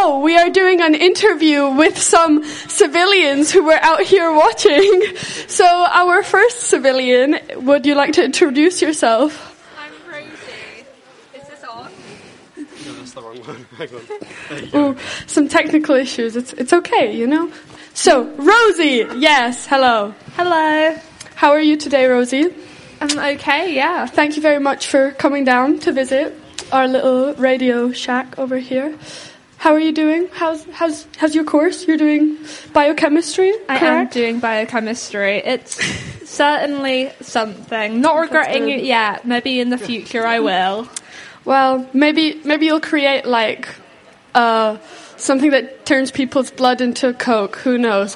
No, we are doing an interview with some civilians who were out here watching. So our first civilian, would you like to introduce yourself? I'm Rosie. Is this on? No, that's the wrong one. Hang on. There you Oh, go. some technical issues. It's okay, you know? So, Rosie, yes, hello. Hello. How are you today, Rosie? I'm okay, yeah. Thank you very much for coming down to visit our little radio shack over here. How are you doing? How's your course? You're doing biochemistry, I am correct? doing biochemistry. It's certainly something. Not regretting it yet. Maybe in the future I will. Well, maybe you'll create like something that turns people's blood into Coke. Who knows?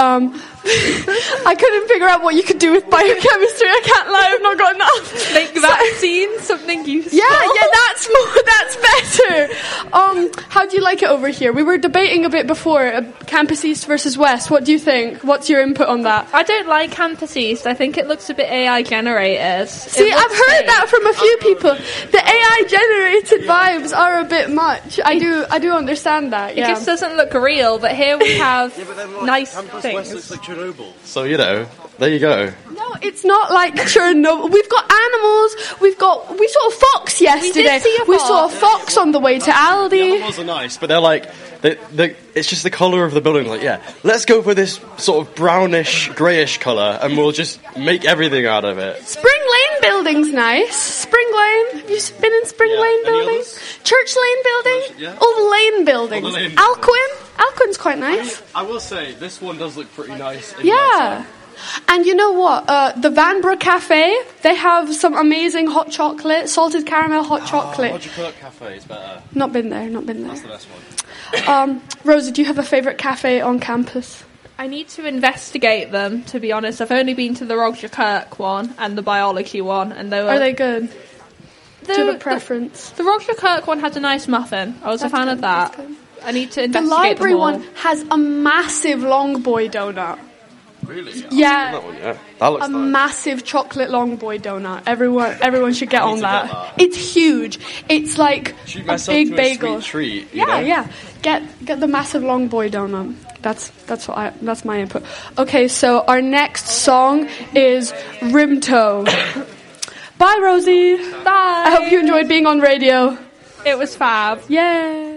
I couldn't figure out what you could do with biochemistry. I can't lie, I've not got enough. Make vaccines something useful. Yeah, that's better. How do you like it over here? We were debating a bit before, Campus East versus West. What do you think? What's your input on that? I don't like Campus East. I think it looks a bit AI generated. See, I've heard that from a few people. The AI generated vibes are a bit much. I do understand that. It Yeah. just doesn't look real, but here we have nice Campus things. West looks like Chernobyl. So, you know, there you go. No, it's not like Chernobyl. We've got animals. We saw a fox yesterday. see a We fox. saw a fox on the way to The Aldi. animals are nice, but they're like, it's just the colour of the building. Like, yeah, let's go for this sort of brownish, greyish colour, and we'll just make everything out of it. Spring Lane building's nice. Spring Lane. Have you been in Spring Yeah. Lane Any building? others? Church Lane building? Yeah. All the Lane buildings. All the Lane Alcuin's quite nice. I will say, this one does look pretty nice. Yeah. And you know what? The Vanbrugh Cafe, they have some amazing hot chocolate, salted caramel hot chocolate. Roger Kirk Cafe is better. Not been there. That's the best one. Rosie, do you have a favourite cafe on campus? I need to investigate them, to be honest. I've only been to the Roger Kirk one and the biology one, and they were... Are they good? Do you have a preference? The Roger Kirk one had a nice muffin. I was a fan of that. That's good. I need to The investigate library them all. one has a massive long boy donut. Really? Yeah. That one, yeah. That looks A nice. massive chocolate long boy donut. Everyone should get on to that. get that. It's huge. It's like Treat a myself big to a bagel. sweet treat, you know? Yeah. Get the massive long boy donut. That's my input. Okay, so our next song is Rimto. Bye, Rosie. Bye. I hope you enjoyed being on radio. It was fab. Yay.